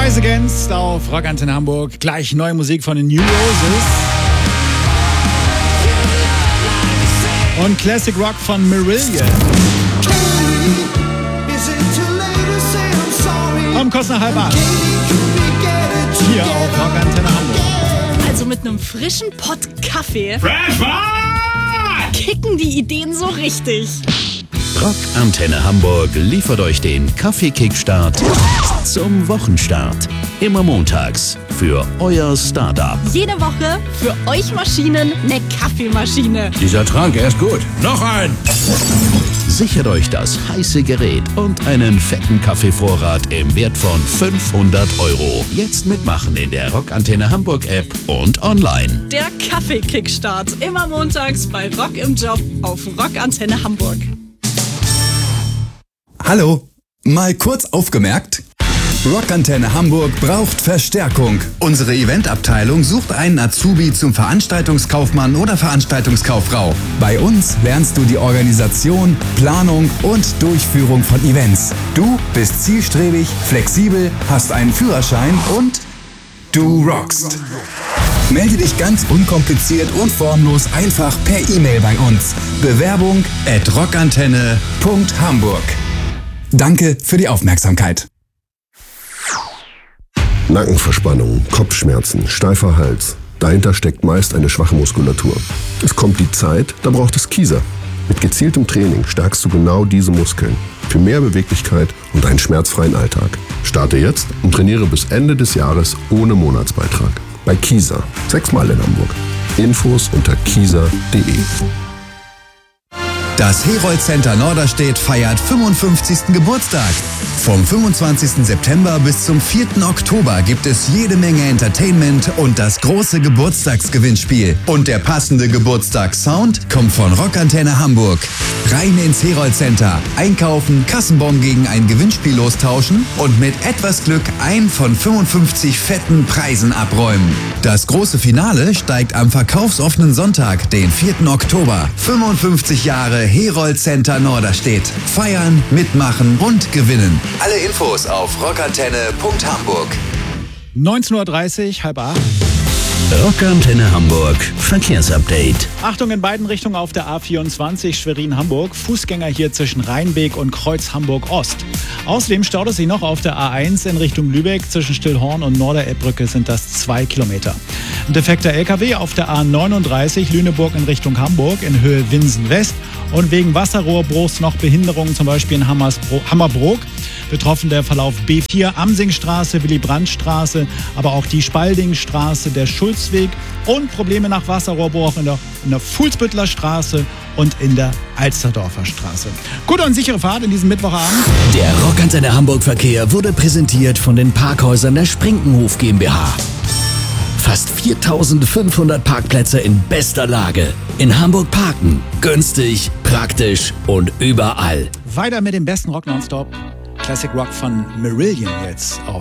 Rise Against auf Rockantenne Hamburg. Gleich neue Musik von den New Roses. Und Classic Rock von Marillion. Komm, kostet nach 7:30. Hier auf Rockantenne Hamburg. Also mit einem frischen Pott Kaffee kicken die Ideen so richtig. Rockantenne Hamburg liefert euch den Kaffee-Kickstart zum Wochenstart. Immer montags für euer Startup. Jede Woche für euch Maschinen eine Kaffeemaschine. Dieser Trank, er ist gut. Noch ein! Sichert euch das heiße Gerät und einen fetten Kaffeevorrat im Wert von 500 €. Jetzt mitmachen in der Rockantenne Hamburg App und online. Der Kaffee-Kickstart. Immer montags bei Rock im Job auf Rockantenne Hamburg. Hallo, mal kurz aufgemerkt. Rockantenne Hamburg braucht Verstärkung. Unsere Eventabteilung sucht einen Azubi zum Veranstaltungskaufmann oder Veranstaltungskauffrau. Bei uns lernst du die Organisation, Planung und Durchführung von Events. Du bist zielstrebig, flexibel, hast einen Führerschein und du rockst. Melde dich ganz unkompliziert und formlos einfach per E-Mail bei uns. Bewerbung@rockantenne.hamburg. Danke für die Aufmerksamkeit. Nackenverspannungen, Kopfschmerzen, steifer Hals. Dahinter steckt meist eine schwache Muskulatur. Es kommt die Zeit, da braucht es Kieser. Mit gezieltem Training stärkst du genau diese Muskeln. Für mehr Beweglichkeit und einen schmerzfreien Alltag. Starte jetzt und trainiere bis Ende des Jahres ohne Monatsbeitrag. Bei Kieser. 6-mal in Hamburg. Infos unter kieser.de. Das Herold Center Norderstedt feiert 55. Geburtstag. Vom 25. September bis zum 4. Oktober gibt es jede Menge Entertainment und das große Geburtstagsgewinnspiel. Und der passende Geburtstagssound kommt von Rockantenne Hamburg. Rein ins Herold Center, einkaufen, Kassenbon gegen ein Gewinnspiel lostauschen und mit etwas Glück einen von 55 fetten Preisen abräumen. Das große Finale steigt am verkaufsoffenen Sonntag, den 4. Oktober. 55 Jahre Herold Center Norderstedt. Feiern, mitmachen und gewinnen. Alle Infos auf rockantenne.hamburg. 19:30 Uhr, 7:30. Rockantenne Hamburg Verkehrsupdate. Achtung in beiden Richtungen auf der A24 Schwerin-Hamburg. Fußgänger hier zwischen Rheinbeek und Kreuz Hamburg-Ost. Außerdem staut es sich noch auf der A1 in Richtung Lübeck. Zwischen Stillhorn und Norderelbbrücke sind das 2 Kilometer. Ein defekter LKW auf der A39 Lüneburg in Richtung Hamburg in Höhe Winsen-West. Und wegen Wasserrohrbruchs noch Behinderungen, zum Beispiel in Hammerbrook. Betroffen der Verlauf B4, Amsingstraße, Willy-Brandt-Straße, aber auch die Spaldingstraße, der Schulzweg und Probleme nach Wasserrohrbruch in der Fuhlsbüttler Straße und in der Alsterdorfer Straße. Gute und sichere Fahrt in diesem Mittwochabend. Der Rockantenne Hamburg Verkehr wurde präsentiert von den Parkhäusern der Sprinkenhof GmbH. Fast 4.500 Parkplätze in bester Lage. In Hamburg parken. Günstig, praktisch und überall. Weiter mit dem besten Rock nonstop. Classic Rock von Marillion jetzt auf